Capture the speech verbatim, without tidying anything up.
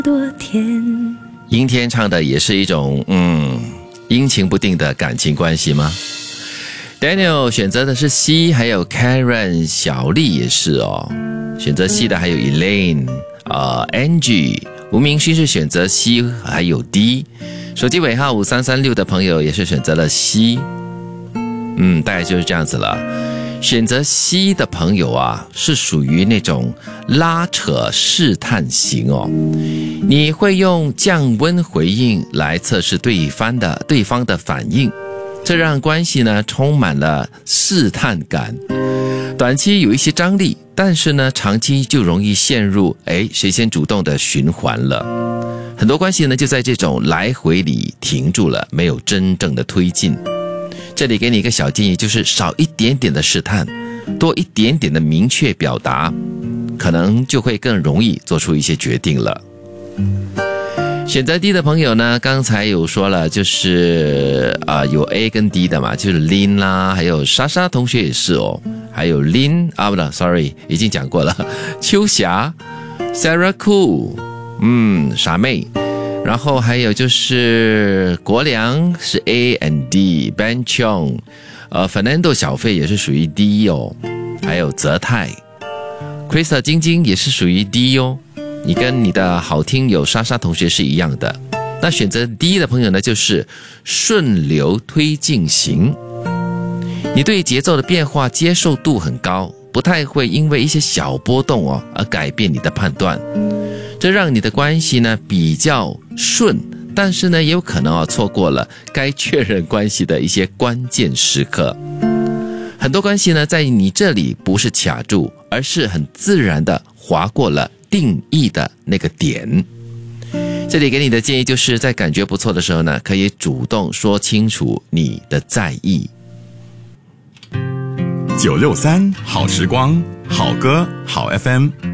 多甜。 阴天唱的也是一种嗯阴晴不定的感情关系吗？ Daniel 选择的是 C， 还有 Karen 小丽也是哦，选择 C 的还有 Elaine、呃、Angie， 吴明勋是选择 C 还有 D， 手机尾号五三三六的朋友也是选择了 C。 嗯，大概就是这样子了。选择 C 的朋友啊，是属于那种拉扯试探型哦，你会用降温回应来测试对方的对方的反应，这让关系呢充满了试探感。短期有一些张力，但是呢长期就容易陷入诶谁先主动的循环了。很多关系呢就在这种来回里停住了，没有真正的推进。这里给你一个小建议，就是少一点点的试探，多一点点的明确表达，可能就会更容易做出一些决定了。选择 D 的朋友呢，刚才有说了，就是啊、呃、有 A 跟 D 的嘛，就是 Lin 啦，还有莎莎同学也是哦，还有 Lin 啊不对 ，sorry 已经讲过了，秋霞 Sarah Koo， 嗯傻妹，然后还有就是国良是 A and D， Ben Chong， 呃 Fernando 小费也是属于 D 哦，还有泽泰 Krista 晶晶也是属于 D 哦。你跟你的好听友莎莎同学是一样的。那选择 D 的朋友呢，就是顺流推进型。你对节奏的变化接受度很高，不太会因为一些小波动哦而改变你的判断，这让你的关系呢比较顺，但是呢也有可能哦错过了该确认关系的一些关键时刻。很多关系呢在你这里不是卡住，而是很自然的划过了定义的那个点。这里给你的建议就是在感觉不错的时候呢，可以主动说清楚你的在意。 九六三好时光，好歌好 F M。